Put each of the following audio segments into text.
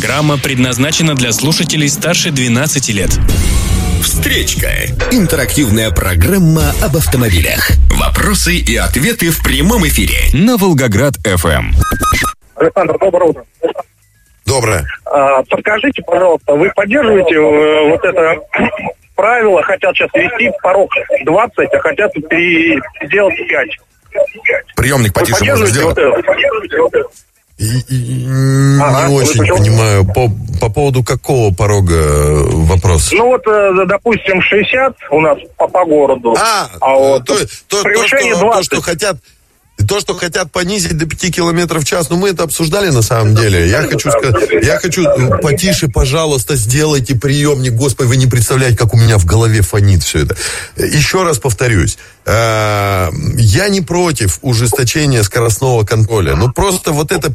Программа предназначена для слушателей старше 12 лет. Встречка. Интерактивная программа об автомобилях. Вопросы и ответы в прямом эфире. На Волгоград-ФМ. Александр, доброе утро. Доброе. Подскажите, пожалуйста, вы поддерживаете вот это правило, хотят сейчас ввести порог 20, а хотят сделать 5? Приемник потише можно сделать? Вот это? Не очень понимаю, по поводу какого порога вопрос? Ну вот, допустим, 60 у нас по городу. Вот превышение 20. То, что хотят понизить до 5 км в час, мы это обсуждали на самом деле. Я хочу потише, пожалуйста, сделайте приемник. Господи, вы не представляете, как у меня в голове фонит все это. Еще раз повторюсь. Я не против ужесточения скоростного контроля. Но просто вот это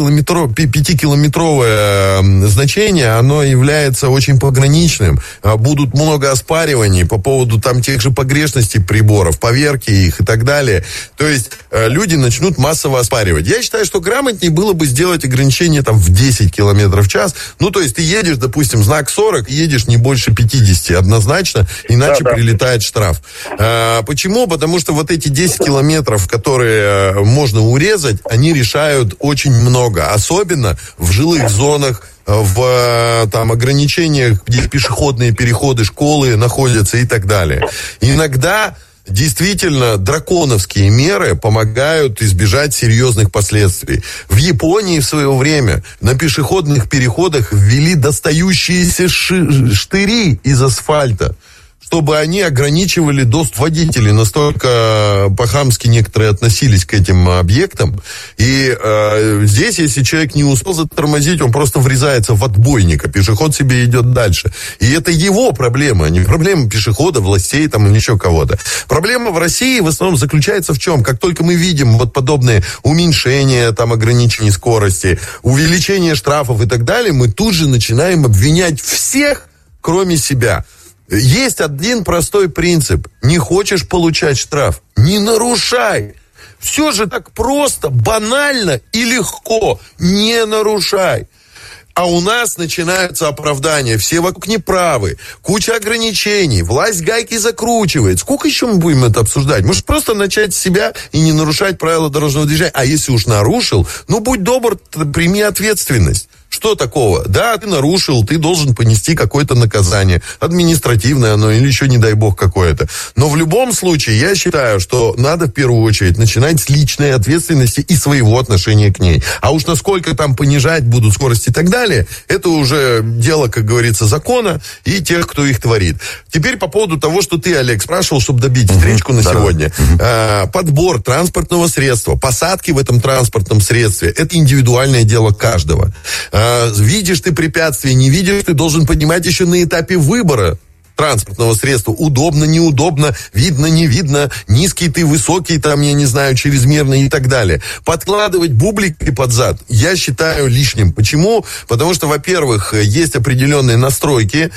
5-километровое значение, оно является очень пограничным. Будут много оспариваний по поводу там тех же погрешностей приборов, поверки их и так далее. То есть люди начнут массово оспаривать. Я считаю, что грамотнее было бы сделать ограничение там в 10 км в час. Ну, то есть ты едешь, допустим, знак 40, едешь не больше 50 однозначно, иначе прилетает штраф. Почему? Потому что вот эти 10 километров, которые можно урезать, они решают очень много. Особенно в жилых зонах, в там ограничениях, где пешеходные переходы, школы находятся и так далее. Иногда действительно драконовские меры помогают избежать серьезных последствий. В Японии в свое время на пешеходных переходах ввели достающиеся штыри из асфальта, чтобы они ограничивали доступ водителей. Настолько по-хамски некоторые относились к этим объектам. И здесь, если человек не успел затормозить, он просто врезается в отбойник, а пешеход себе идет дальше. И это его проблема, а не проблема пешехода, властей там, или еще кого-то. Проблема в России в основном заключается в чем? Как только мы видим вот подобные уменьшения, там, ограничений скорости, увеличение штрафов и так далее, мы тут же начинаем обвинять всех, кроме себя. Есть один простой принцип. Не хочешь получать штраф? Не нарушай. Все же так просто, банально и легко. Не нарушай. А у нас начинаются оправдания. Все вокруг неправы. Куча ограничений. Власть гайки закручивает. Сколько еще мы будем это обсуждать? Может, просто начать с себя и не нарушать правила дорожного движения? А если уж нарушил, будь добр, прими ответственность. Что такого? Да, ты нарушил, ты должен понести какое-то наказание. Административное оно или еще, не дай бог, какое-то. Но в любом случае, я считаю, что надо в первую очередь начинать с личной ответственности и своего отношения к ней. А уж насколько там понижать будут скорость и так далее, это уже дело, как говорится, закона и тех, кто их творит. Теперь по поводу того, что ты, Олег, спрашивал, чтобы добить встречку на сегодня. Подбор транспортного средства, посадки в этом транспортном средстве, это индивидуальное дело каждого. Видишь ты препятствия, не видишь, ты должен понимать еще на этапе выбора транспортного средства. Удобно, неудобно, видно, не видно, низкий ты, высокий, там, я не знаю, чрезмерно и так далее. Подкладывать бублики под зад я считаю лишним. Почему? Потому что, во-первых, есть определенные настройки,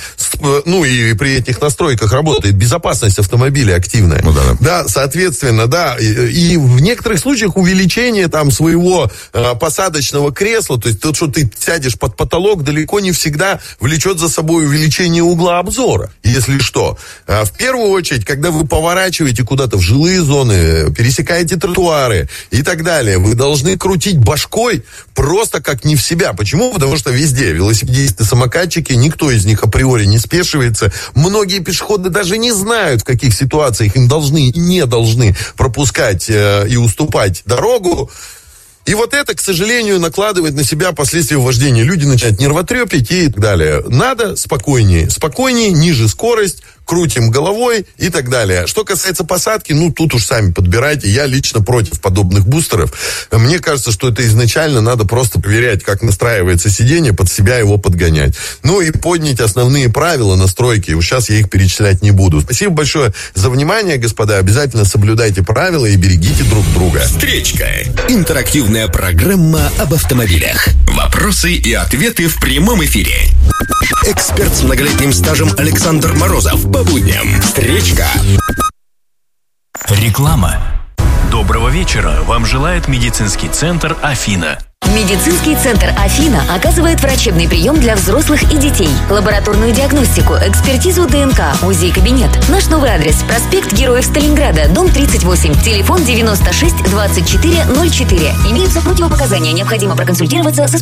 и при этих настройках работает безопасность автомобиля активная. Да, соответственно, да, и в некоторых случаях увеличение там своего посадочного кресла, то есть то, что ты сядешь под потолок, далеко не всегда влечет за собой увеличение угла обзора. Если что. В первую очередь, когда вы поворачиваете куда-то в жилые зоны, пересекаете тротуары и так далее, вы должны крутить башкой просто как не в себя. Почему? Потому что везде велосипедисты, самокатчики, никто из них априори не спешивается. Многие пешеходы даже не знают, в каких ситуациях им должны и не должны пропускать и уступать дорогу. И вот это, к сожалению, накладывает на себя последствия вождения. Люди начинают нервотрепить и так далее. Надо спокойнее. Спокойнее, ниже скорость, крутим головой и так далее. Что касается посадки, тут уж сами подбирайте. Я лично против подобных бустеров. Мне кажется, что это изначально надо просто проверять, как настраивается сиденье, под себя его подгонять. И поднять основные правила настройки. Сейчас я их перечислять не буду. Спасибо большое за внимание, господа. Обязательно соблюдайте правила и берегите друг друга. Встречка. Интерактивная программа об автомобилях. Вопросы и ответы в прямом эфире. Эксперт с многолетним стажем Александр Морозов. По будням. Встречка. Реклама. Доброго вечера. Вам желает медицинский центр «Афина». Медицинский центр «Афина» оказывает врачебный прием для взрослых и детей, лабораторную диагностику, экспертизу ДНК, УЗИ-кабинет. Наш новый адрес – проспект Героев Сталинграда, дом 38, телефон 96 24 04. Имеются противопоказания, необходимо проконсультироваться со